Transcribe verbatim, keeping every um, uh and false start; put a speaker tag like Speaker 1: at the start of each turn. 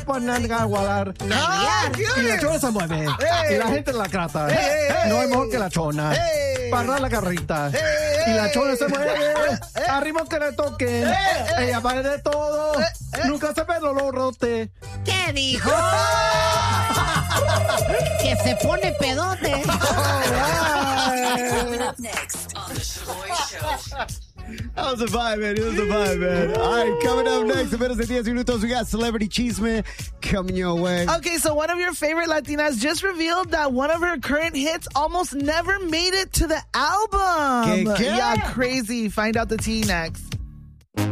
Speaker 1: ponen a guardar.
Speaker 2: Ah,
Speaker 1: Y la chona se mueve.
Speaker 2: Hey.
Speaker 1: Y la gente la trata.
Speaker 2: Hey, hey,
Speaker 1: no es mejor que la chona.
Speaker 2: Hey.
Speaker 1: Para la carrita.
Speaker 2: Hey,
Speaker 1: y la
Speaker 2: hey.
Speaker 1: chona se mueve. Arriba que le toquen. Ella vale de todo. Nunca se ve los rote.
Speaker 3: ¿Qué dijo? Que se pone pedote.
Speaker 4: Next on the Shaboy Show.
Speaker 5: That was a vibe, man. It was a vibe, man. All right, coming up next, en menos de diez minutos, we got Celebrity Chisme coming your way.
Speaker 2: Okay, so one of your favorite Latinas just revealed that one of her current hits almost never made it to the album.
Speaker 5: ¿Qué, qué?
Speaker 2: Yeah, crazy. Find out the tea next.